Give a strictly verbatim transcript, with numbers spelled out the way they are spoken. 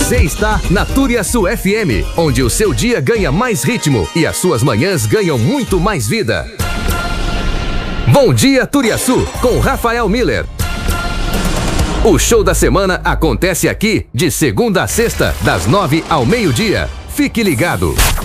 Você está na Turiaçu F M, onde o seu dia ganha mais ritmo e as suas manhãs ganham muito mais vida. Bom dia, Turiaçu, com Rafael Miller. O show da semana acontece aqui de segunda a sexta, das nove ao meio-dia. Fique ligado.